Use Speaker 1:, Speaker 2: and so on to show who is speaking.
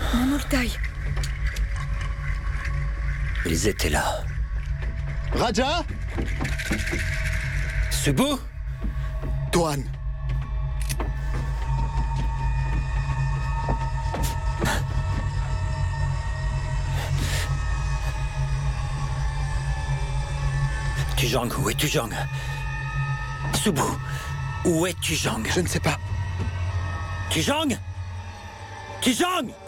Speaker 1: Mon Ultai.
Speaker 2: Ils étaient là.
Speaker 3: Raja?
Speaker 2: Subu?
Speaker 3: Tuan.
Speaker 2: Tujang, où est Tujang? Subu, où est Tujang?
Speaker 3: Je ne sais pas.
Speaker 2: Tujang? Tujang!